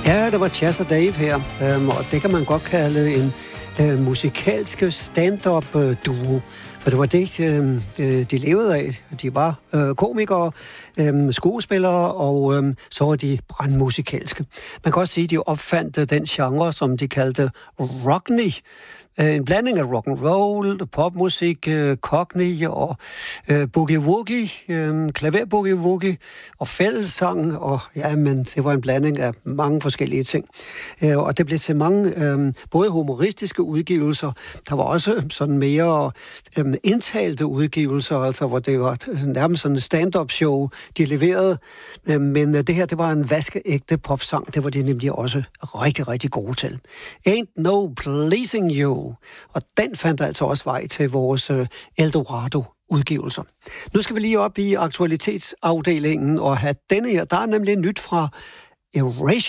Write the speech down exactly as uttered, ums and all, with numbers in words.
Ja, det var Chas og Dave her, øhm, og det kan man godt kalde en øh, musikalsk stand-up øh, duo. For det var det, øh, de levede af. De var øh, komikere, øh, skuespillere, og øh, så var de brandmusikalske. Man kan også sige, at de opfandt øh, den genre, som de kaldte rockney. En blanding af rock and roll, popmusik, øh, cockney og øh, boogie-woogie, øh, klaver-boogie-woogie og fællessang, og ja, men det var en blanding af mange forskellige ting. Øh, og det blev til mange øh, både humoristiske udgivelser, der var også sådan mere øh, indtalte udgivelser, altså hvor det var nærmest sådan en stand-up show, de leverede. Øh, men øh, det her, det var en vaskeægte popsang, det var de nemlig også rigtig, rigtig gode til. Ain't No Pleasing You. Og den fandt altså også vej til vores uh, Eldorado-udgivelser. Nu skal vi lige op i aktualitetsafdelingen og have denne her. Der er nemlig nyt fra Erasure.